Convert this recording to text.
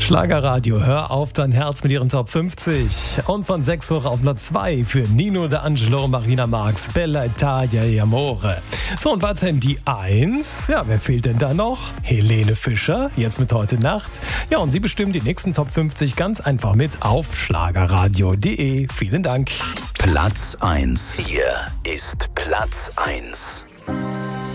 Schlagerradio, hör auf dein Herz mit ihren Top 50. Und von 6 hoch auf Platz 2 für Nino D'Angelo, Marina Marx, Bella Italia e Amore. So, und weiterhin die 1. Ja, wer fehlt denn da noch? Helene Fischer, jetzt mit Heute Nacht. Ja, und sie bestimmt die nächsten Top 50 ganz einfach mit auf schlagerradio.de. Vielen Dank. Platz 1. Hier ist Platz 1.